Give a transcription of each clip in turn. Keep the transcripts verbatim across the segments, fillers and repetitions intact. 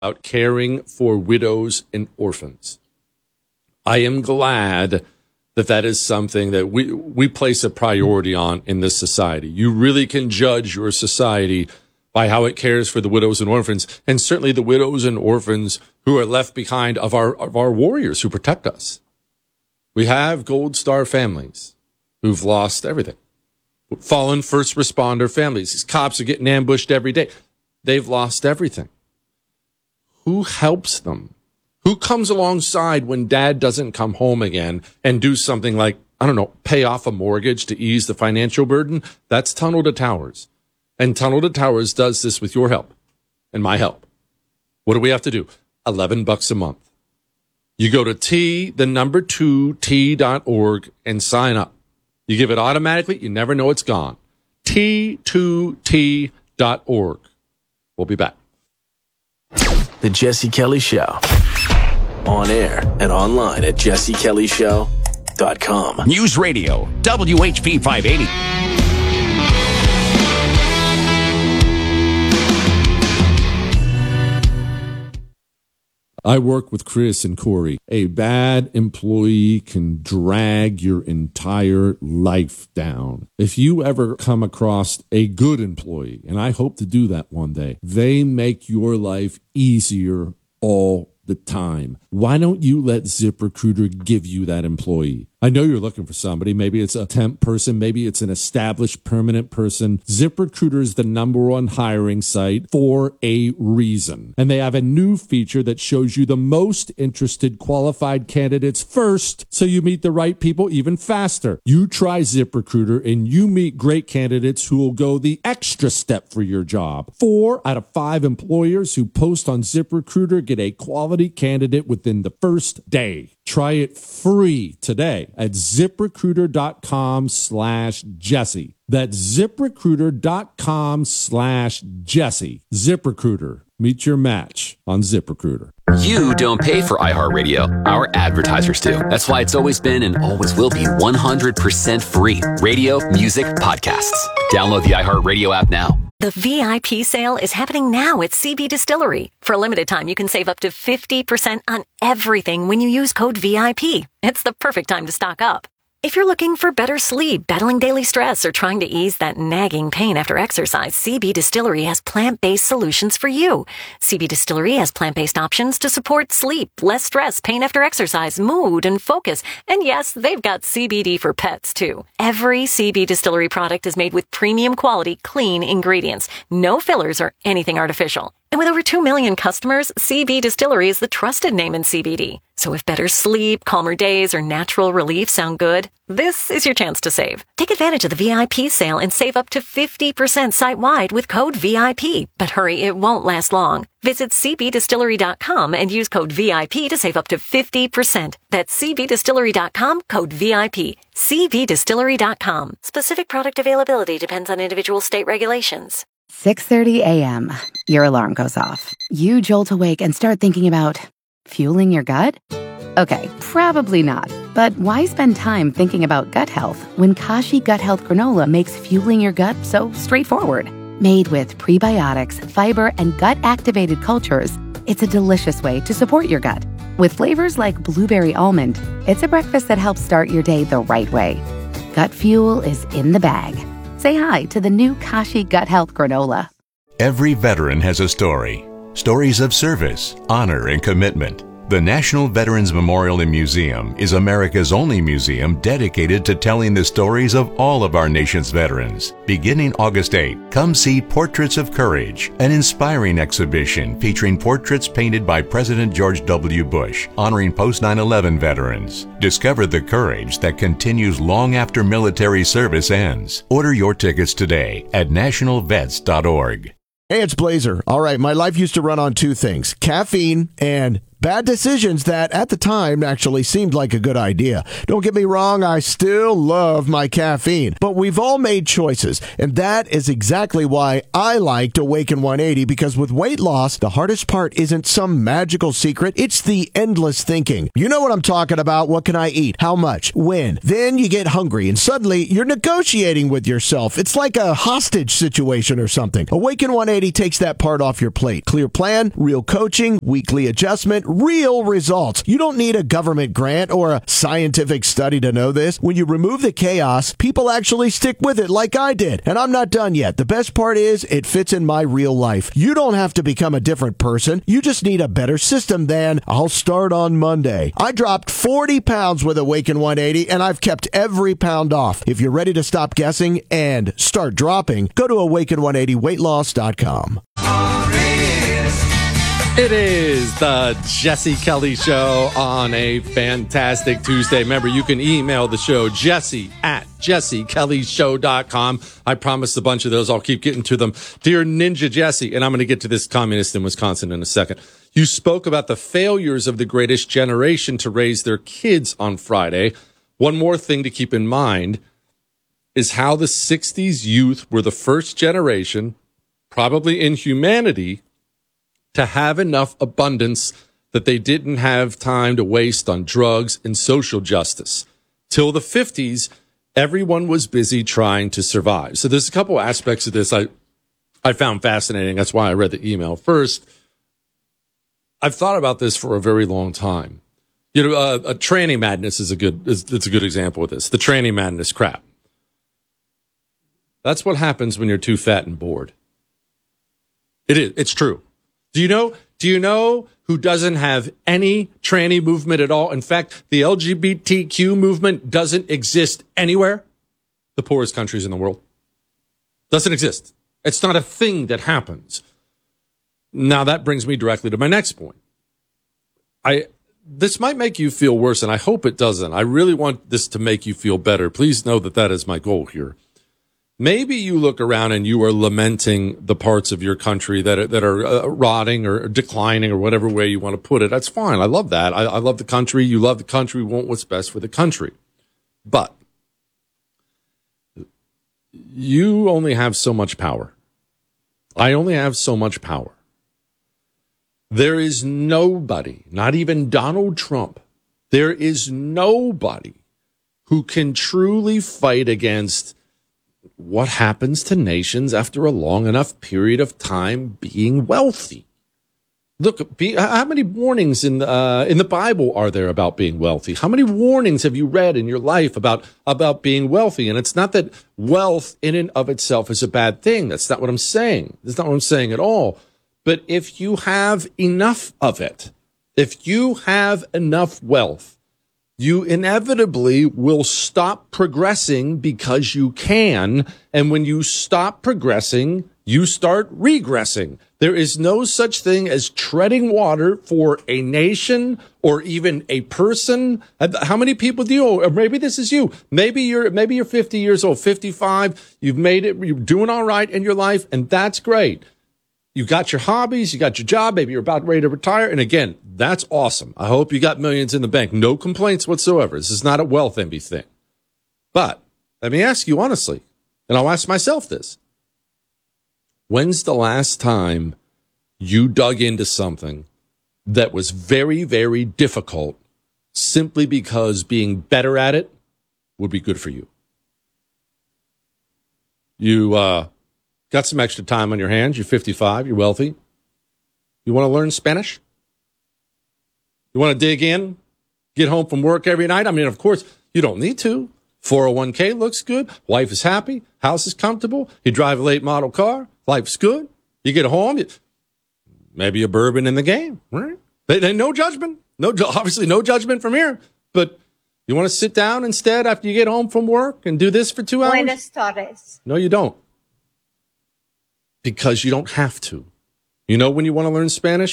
about caring for widows and orphans. I am glad that that is something that we, we place a priority on in this society. You really can judge your society by how it cares for the widows and orphans, and certainly the widows and orphans who are left behind of our, of our warriors who protect us. We have Gold Star families who've lost everything. Fallen first responder families. These cops are getting ambushed every day. They've lost everything. Who helps them? Who comes alongside when dad doesn't come home again and do something like, I don't know, pay off a mortgage to ease the financial burden? That's Tunnel to Towers. And Tunnel to Towers does this with your help and my help. What do we have to do? eleven bucks a month. You go to T, the number two, T dot org and sign up. You give it automatically. You never know it's gone. T two T dot org. We'll be back. The Jesse Kelly Show. On air and online at jesse kelly show dot com. News Radio, W H P five eighty. I work with Chris and Corey. A bad employee can drag your entire life down. If you ever come across a good employee, and I hope to do that one day, they make your life easier all the time. Why don't you let ZipRecruiter give you that employee? I know you're looking for somebody. Maybe it's a temp person. Maybe it's an established permanent person. ZipRecruiter is the number one hiring site for a reason. And they have a new feature that shows you the most interested qualified candidates first, so you meet the right people even faster. You try ZipRecruiter and you meet great candidates who will go the extra step for your job. Four out of five employers who post on ZipRecruiter get a quality candidate within the first day. Try it free today at ZipRecruiter.com slash Jesse. That's ZipRecruiter.com slash Jesse. ZipRecruiter. Meet your match on ZipRecruiter. You don't pay for iHeartRadio. Our advertisers do. That's why it's always been and always will be one hundred percent free. Radio, music, podcasts. Download the iHeartRadio app now. The V I P sale is happening now at C B Distillery. For a limited time, you can save up to fifty percent on everything when you use code V I P. It's the perfect time to stock up. If you're looking for better sleep, battling daily stress, or trying to ease that nagging pain after exercise, C B Distillery has plant-based solutions for you. C B Distillery has plant-based options to support sleep, less stress, pain after exercise, mood, and focus. And yes, they've got C B D for pets, too. Every C B Distillery product is made with premium quality, clean ingredients. No fillers or anything artificial. And with over two million customers, C B Distillery is the trusted name in C B D. So if better sleep, calmer days, or natural relief sound good, this is your chance to save. Take advantage of the V I P sale and save up to fifty percent site-wide with code V I P. But hurry, it won't last long. Visit C B distillery dot com and use code V I P to save up to fifty percent. That's C B distillery dot com, code V I P. C B distillery dot com. Specific product availability depends on individual state regulations. six thirty a.m. Your alarm goes off. You jolt awake and start thinking about fueling your gut? Okay, probably not. But why spend time thinking about gut health when Kashi Gut Health Granola makes fueling your gut so straightforward? Made with prebiotics, fiber, and gut-activated cultures, it's a delicious way to support your gut. With flavors like blueberry almond, it's a breakfast that helps start your day the right way. Gut fuel is in the bag. Say hi to the new Kashi Gut Health Granola. Every veteran has a story. Stories of service, honor, and commitment. The National Veterans Memorial and Museum is America's only museum dedicated to telling the stories of all of our nation's veterans. Beginning August eighth, come see Portraits of Courage, an inspiring exhibition featuring portraits painted by President George W. Bush, honoring post nine eleven veterans. Discover the courage that continues long after military service ends. Order your tickets today at national vets dot org. Hey, it's Blazer. All right, my life used to run on two things, caffeine and Bad decisions that at the time actually seemed like a good idea. Don't get me wrong, I still love my caffeine, but we've all made choices, and that is exactly why I liked Awaken one eighty, because with weight loss, the hardest part isn't some magical secret, it's the endless thinking. You know what I'm talking about. What can I eat? How much? When? Then you get hungry, and suddenly you're negotiating with yourself. It's like a hostage situation or something. Awaken one eighty takes that part off your plate. Clear plan, real coaching, weekly adjustment, real results. You don't need a government grant or a scientific study to know this. When you remove the chaos, people actually stick with it like I did. And I'm not done yet. The best part is it fits in my real life. You don't have to become a different person. You just need a better system than I'll start on Monday. I dropped forty pounds with Awaken one eighty, and I've kept every pound off. If you're ready to stop guessing and start dropping, go to awaken one eighty weight loss dot com. It is the Jesse Kelly Show on a fantastic Tuesday. Remember, you can email the show, Jesse at jesse kelly show dot com. I promised a bunch of those. I'll keep getting to them. Dear Ninja Jesse, and I'm going to get to this communist in Wisconsin in a second. You spoke about the failures of the greatest generation to raise their kids on Friday. One more thing to keep in mind is how the sixties youth were the first generation, probably in humanity, to have enough abundance that they didn't have time to waste on drugs and social justice. Till the fifties, everyone was busy trying to survive. So there's a couple aspects of this I, I found fascinating. That's why I read the email. First, I've thought about this for a very long time. You know, uh, a tranny madness is a good, is, it's a good example of this. The tranny madness crap. That's what happens when you're too fat and bored. It is. It's true. Do you know, do you know who doesn't have any tranny movement at all? In fact, the L G B T Q movement doesn't exist anywhere. The poorest countries in the world. Doesn't exist. It's not a thing that happens. Now that brings me directly to my next point. I, this might make you feel worse, and I hope it doesn't. I really want this to make you feel better. Please know that that is my goal here. Maybe you look around and you are lamenting the parts of your country that are, that are uh, rotting or declining or whatever way you want to put it. That's fine. I love that. I, I love the country. You love the country. We want what's best for the country. But you only have so much power. I only have so much power. There is nobody, not even Donald Trump, there is nobody who can truly fight against what happens to nations after a long enough period of time being wealthy. Look, be, how many warnings in uh, in the Bible are there about being wealthy? How many warnings have you read in your life about about being wealthy? And it's not that wealth in and of itself is a bad thing. That's not what I'm saying. That's not what I'm saying at all. But if you have enough of it, if you have enough wealth, you inevitably will stop progressing because you can. And when you stop progressing, you start regressing. There is no such thing as treading water for a nation or even a person. How many people do you, or maybe this is you. Maybe you're, maybe you're fifty years old, fifty-five. You've made it. You're doing all right in your life. And that's great. You got your hobbies, you got your job, maybe you're about ready to retire. And again, that's awesome. I hope you got millions in the bank. No complaints whatsoever. This is not a wealth envy thing. But let me ask you honestly, and I'll ask myself this. When's the last time you dug into something that was very, very difficult simply because being better at it would be good for you? You, uh, got some extra time on your hands. You're fifty-five. You're wealthy. You want to learn Spanish? You want to dig in? Get home from work every night? I mean, of course, you don't need to. four oh one k looks good. Wife is happy. House is comfortable. You drive a late model car. Life's good. You get home. You, maybe a bourbon in the game, right? They, they, no judgment. No, obviously no judgment from here. But you want to sit down instead after you get home from work and do this for two hours? Buenas tardes. No, you don't. Because you don't have to. You know when you want to learn Spanish?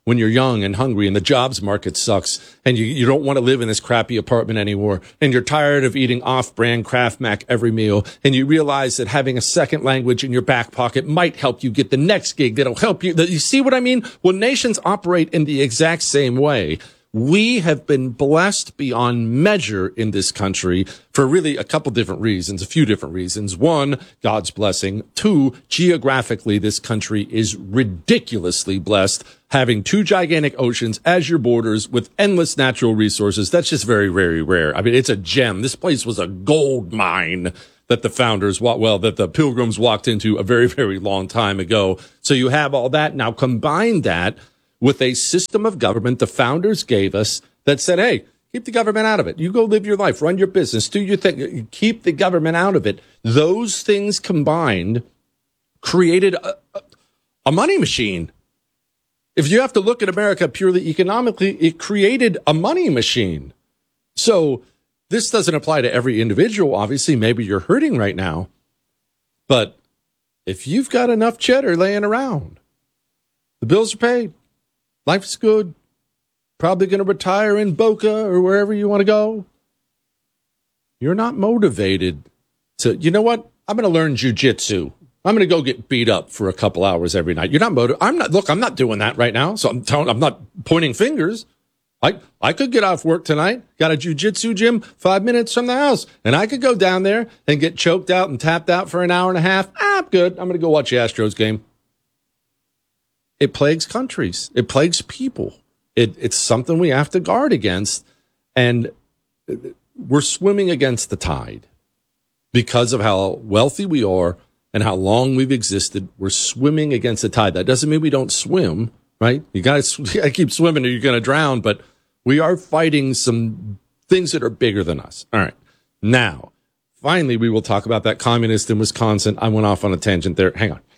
when you're young and hungry and the jobs market sucks and you, you don't want to live in this crappy apartment anymore and you're tired of eating off-brand Kraft Mac every meal and you realize that having a second language in your back pocket might help you get the next gig that'll help you. You see what I mean? Well, nations operate in the exact same way. We have been blessed beyond measure in this country for really a couple different reasons, a few different reasons. One, God's blessing. Two, geographically, this country is ridiculously blessed, having two gigantic oceans as your borders with endless natural resources. That's just very, very rare. I mean, it's a gem. This place was a gold mine that the founders, well, that the Pilgrims walked into a very, very long time ago. So you have all that. Now combine that with a system of government the founders gave us that said, hey, keep the government out of it. You go live your life, run your business, do your thing, keep the government out of it. Those things combined created a, a money machine. If you have to look at America purely economically, it created a money machine. So this doesn't apply to every individual. Obviously, maybe you're hurting right now. But if you've got enough cheddar laying around, the bills are paid. Life's good. Probably going to retire in Boca or wherever you want to go. You're not motivated to, you know what? I'm going to learn jujitsu. I'm going to go get beat up for a couple hours every night. You're not motivated. I'm not, look, I'm not doing that right now. So I'm telling, I'm not pointing fingers. I, I could get off work tonight, got a jujitsu gym five minutes from the house, and I could go down there and get choked out and tapped out for an hour and a half. Ah, I'm good. I'm going to go watch the Astros game. It plagues countries. It plagues people. It, it's something we have to guard against. And we're swimming against the tide because of how wealthy we are and how long we've existed. We're swimming against the tide. That doesn't mean we don't swim, right? You got to keep swimming or you're going to drown. But we are fighting some things that are bigger than us. All right. Now, finally, we will talk about that communist in Wisconsin. I went off on a tangent there. Hang on.